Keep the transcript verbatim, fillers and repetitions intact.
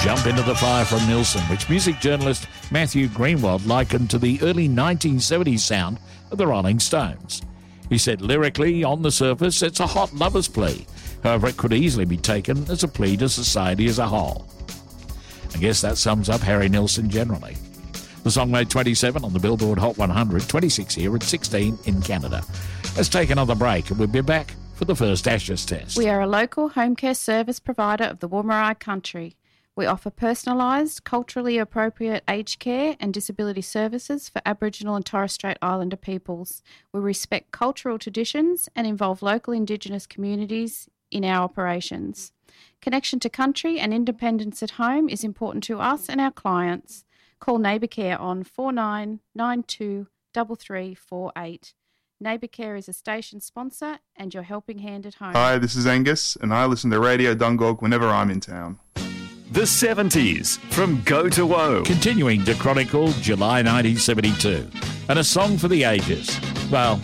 Jump Into the Fire from Nilsson, which music journalist Matthew Greenwald likened to the early nineteen seventies sound of the Rolling Stones. He said lyrically, on the surface, it's a hot lover's plea. However, it could easily be taken as a plea to society as a whole. I guess that sums up Harry Nilsson generally. The song made twenty-seven on the Billboard Hot one hundred, twenty-six here and sixteen in Canada. Let's take another break and we'll be back for the first Ashes test. We are a local home care service provider of the Wurundjeri country. We offer personalised, culturally appropriate aged care and disability services for Aboriginal and Torres Strait Islander peoples. We respect cultural traditions and involve local Indigenous communities in our operations. Connection to country and independence at home is important to us and our clients. Call Neighbour Care on four nine nine two three three four eight. Neighbour Care is a station sponsor and your helping hand at home. Hi, this is Angus and I listen to Radio Dungog whenever I'm in town. The seventies, from Go to Woe. Continuing to chronicle July nineteen seventy-two, and a song for the ages. Well,